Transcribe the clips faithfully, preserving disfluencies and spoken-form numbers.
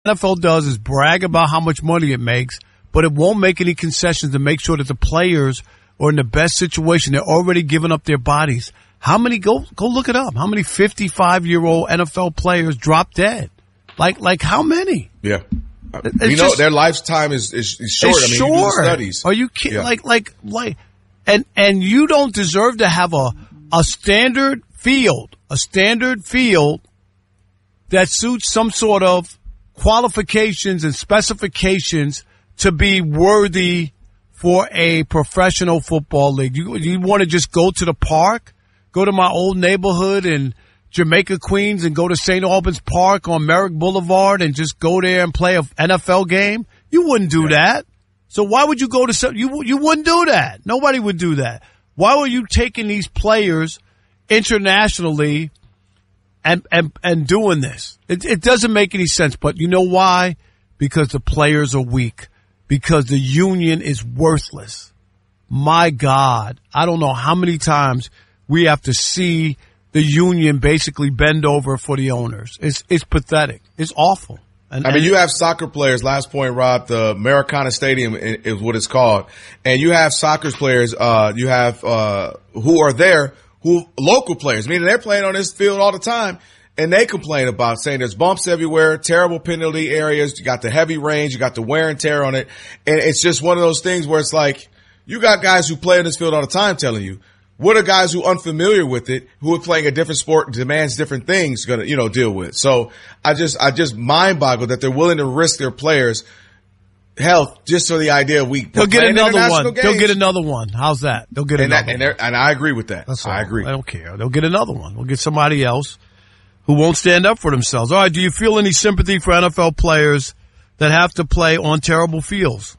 N F L does is brag about how much money it makes, but it won't make any concessions to make sure that the players are in the best situation. They're already giving up their bodies. How many, go, go look it up. How many fifty-five-year-old N F L players drop dead? Like, like how many? Yeah. It's you know, just, their lifetime is, is, is short. It's I mean, short. you do the studies. Are you kidding? Yeah. Like, like, like, and, and you don't deserve to have a, a standard field, a standard field that suits some sort of qualifications and specifications to be worthy for a professional football league. You, you want to just go to the park, go to my old neighborhood in Jamaica, Queens, and go to Saint Albans Park on Merrick Boulevard and just go there and play an N F L game? You wouldn't do yeah. that. So why would you go to some, you, you wouldn't do that. Nobody would do that. Why were you taking these players internationally and, and, and doing this? It, it doesn't make any sense, but you know why? Because the players are weak. Because the union is worthless. My God, I don't know how many times we have to see the union basically bend over for the owners. It's, it's pathetic. It's awful. And, I mean, and you have soccer players. Last point, Rob. The Maracana Stadium is what it's called, and you have soccer players. Uh, you have uh, who are there, who local players, meaning they're playing on this field all the time, and they complain about saying there's bumps everywhere, terrible penalty areas. You got the heavy rains, you got the wear and tear on it, and it's just one of those things where it's like you got guys who play on this field all the time telling you. What are guys who are unfamiliar with it, who are playing a different sport, demands different things, gonna, you know, deal with? So I just, I just mind boggle that they're willing to risk their players' health just for the idea of we. They'll get another one. Games. They'll get another one. How's that? They'll get and another that, and, and I agree with that. That's I all. agree. I don't care. They'll get another one. We'll get somebody else who won't stand up for themselves. All right. Do you feel any sympathy for N F L players that have to play on terrible fields?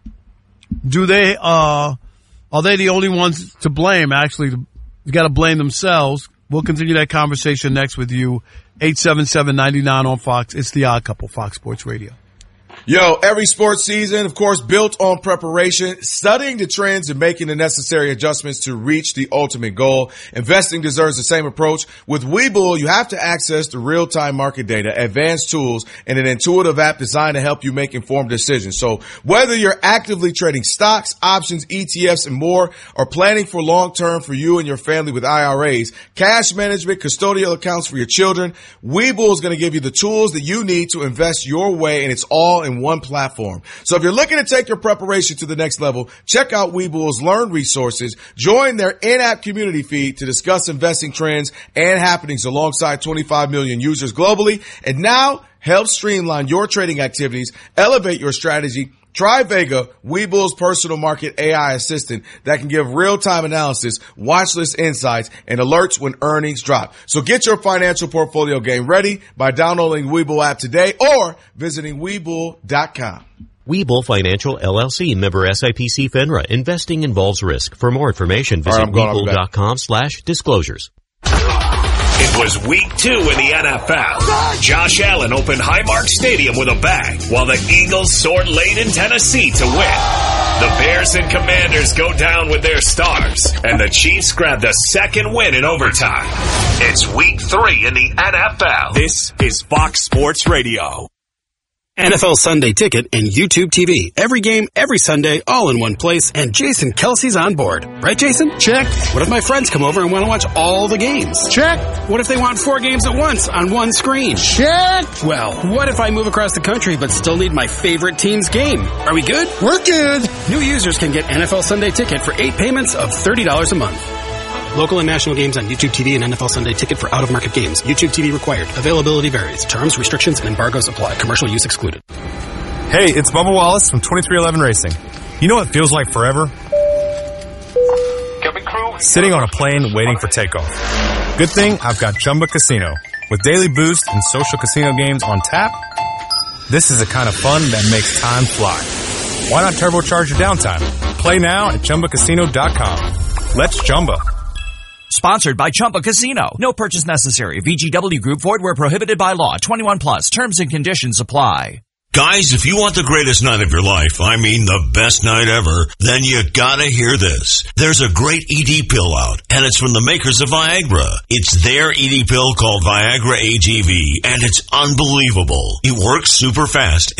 Do they, uh, are they the only ones to blame? Actually, you got to blame themselves. We'll continue that conversation next with you. eight seven seven, nine nine on Fox. It's The Odd Couple, Fox Sports Radio. Yo, every sports season, of course, built on preparation, studying the trends and making the necessary adjustments to reach the ultimate goal. Investing deserves the same approach. With Webull, you have to access the real-time market data, advanced tools, and an intuitive app designed to help you make informed decisions. So whether you're actively trading stocks, options, E T Fs, and more, or planning for long-term for you and your family with I R As, cash management, custodial accounts for your children, Webull is going to give you the tools that you need to invest your way, and it's all in one platform. So if you're looking to take your preparation to the next level, check out Webull's Learn resources. Join their in-app community feed to discuss investing trends and happenings alongside twenty-five million users globally. And now help streamline your trading activities, elevate your strategy. Try Vega, Webull's personal market A I assistant that can give real-time analysis, watch list insights, and alerts when earnings drop. So get your financial portfolio game ready by downloading the Webull app today or visiting Webull dot com. Webull Financial, L L C, member S I P C FINRA. Investing involves risk. For more information, visit right, Webull dot com slash disclosures. It was week two in the N F L. Josh Allen opened Highmark Stadium with a bang, while the Eagles soared late in Tennessee to win. The Bears and Commanders go down with their stars, and the Chiefs grabbed a second win in overtime. It's week three in the N F L. This is Fox Sports Radio. N F L Sunday Ticket and YouTube T V. Every game, every Sunday, all in one place, and Jason Kelsey's on board. Right, Jason? Check. What if my friends come over and want to watch all the games? Check. What if they want four games at once on one screen? Check. Well, what if I move across the country but still need my favorite team's game? Are we good? We're good. New users can get N F L Sunday Ticket for eight payments of thirty dollars a month. Local and national games on YouTube T V and N F L Sunday Ticket for out-of-market games. YouTube T V required. Availability varies. Terms, restrictions, and embargoes apply. Commercial use excluded. Hey, it's Bubba Wallace from twenty-three eleven Racing. You know what feels like forever? Sitting on a plane waiting for takeoff. Good thing I've got Chumba Casino. With daily boost and social casino games on tap, this is the kind of fun that makes time fly. Why not turbocharge your downtime? Play now at Chumba Casino dot com. Let's Chumba. Sponsored by Chumba Casino. No purchase necessary. V G W Group. Void where prohibited by law. twenty-one plus. Terms and conditions apply. Guys, if you want the greatest night of your life, I mean the best night ever, then you gotta hear this. There's a great E D pill out, and it's from the makers of Viagra. It's their E D pill called Viagra A G V, and it's unbelievable. It works super fast.